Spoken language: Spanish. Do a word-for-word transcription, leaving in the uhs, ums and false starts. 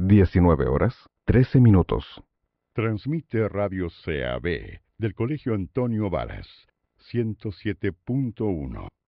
diecinueve horas, trece minutos. Transmite Radio C A B del Colegio Antonio Varas, ciento siete punto uno.